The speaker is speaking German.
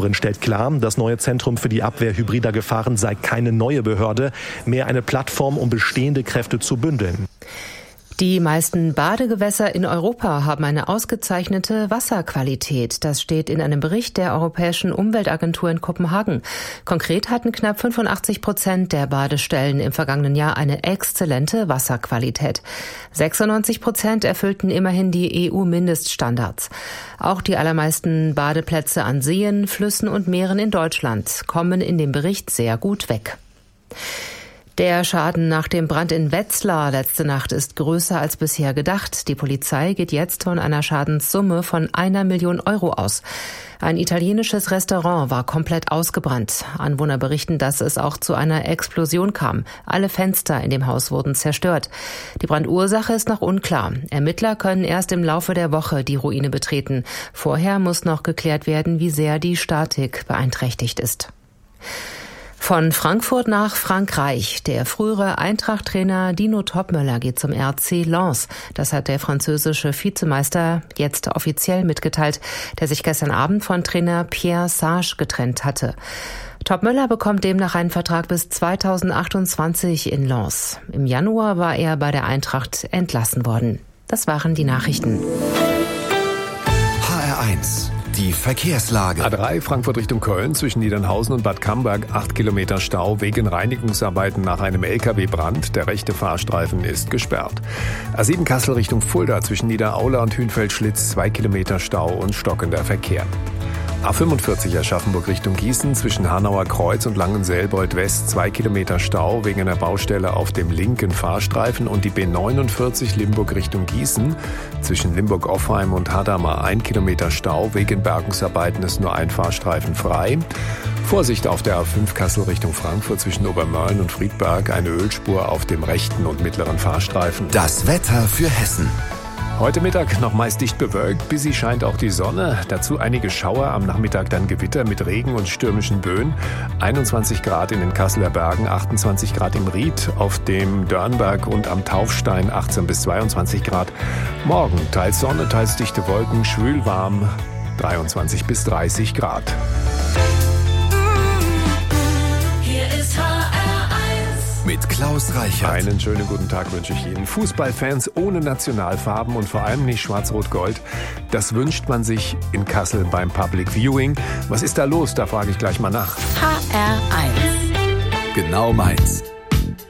Dobrindt stellt klar, das neue Zentrum für die Abwehr hybrider Gefahren sei keine neue Behörde, mehr eine Plattform, um bestehende Kräfte zu bündeln. Die meisten Badegewässer in Europa haben eine ausgezeichnete Wasserqualität. Das steht in einem Bericht der Europäischen Umweltagentur in Kopenhagen. Konkret hatten knapp 85% der Badestellen im vergangenen Jahr eine exzellente Wasserqualität. 96% erfüllten immerhin die EU-Mindeststandards. Auch die allermeisten Badeplätze an Seen, Flüssen und Meeren in Deutschland kommen in dem Bericht sehr gut weg. Der Schaden nach dem Brand in Wetzlar letzte Nacht ist größer als bisher gedacht. Die Polizei geht jetzt von einer Schadenssumme von 1 Million Euro aus. Ein italienisches Restaurant war komplett ausgebrannt. Anwohner berichten, dass es auch zu einer Explosion kam. Alle Fenster in dem Haus wurden zerstört. Die Brandursache ist noch unklar. Ermittler können erst im Laufe der Woche die Ruine betreten. Vorher muss noch geklärt werden, wie sehr die Statik beeinträchtigt ist. Von Frankfurt nach Frankreich. Der frühere Eintracht-Trainer Dino Topmöller geht zum RC Lens. Das hat der französische Vizemeister jetzt offiziell mitgeteilt, der sich gestern Abend von Trainer Pierre Sage getrennt hatte. Topmöller bekommt demnach einen Vertrag bis 2028 in Lens. Im Januar war er bei der Eintracht entlassen worden. Das waren die Nachrichten. HR1. Die Verkehrslage. A3 Frankfurt Richtung Köln zwischen Niedernhausen und Bad Camberg 8 Kilometer Stau wegen Reinigungsarbeiten nach einem LKW-Brand. Der rechte Fahrstreifen ist gesperrt. A7 Kassel Richtung Fulda zwischen Niederaula und Hünfeld-Schlitz 2 Kilometer Stau und stockender Verkehr. A45 Aschaffenburg Richtung Gießen zwischen Hanauer Kreuz und Langenselbold West 2 Kilometer Stau wegen einer Baustelle auf dem linken Fahrstreifen und die B49 Limburg Richtung Gießen zwischen Limburg-Offheim und Hadamar 1 Kilometer Stau wegen Bergungsarbeiten ist nur ein Fahrstreifen frei. Vorsicht auf der A5 Kassel Richtung Frankfurt zwischen Obermörlen und Friedberg eine Ölspur auf dem rechten und mittleren Fahrstreifen. Das Wetter für Hessen. Heute Mittag noch meist dicht bewölkt, busy scheint auch die Sonne. Dazu einige Schauer, am Nachmittag dann Gewitter mit Regen und stürmischen Böen. 21 Grad in den Kasseler Bergen, 28 Grad im Ried, auf dem Dörnberg und am Taufstein 18 bis 22 Grad. Morgen teils Sonne, teils dichte Wolken, schwül warm, 23 bis 30 Grad. Mit Klaus Reichert. Einen schönen guten Tag wünsche ich Ihnen. Fußballfans ohne Nationalfarben und vor allem nicht Schwarz-Rot-Gold. Das wünscht man sich in Kassel beim Public Viewing. Was ist da los? Da frage ich gleich mal nach. HR1. Genau meins.